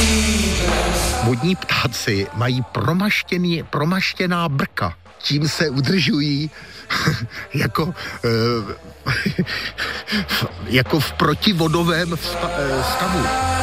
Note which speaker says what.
Speaker 1: Vodní ptáci mají promaštěná brka. Tím se udržují jako v protivodovém stavu.